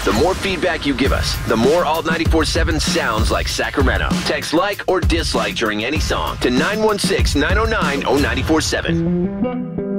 The more feedback you give us, the more Alt 94.7 sounds like Sacramento. Text like or dislike during any song to 916-909-0947.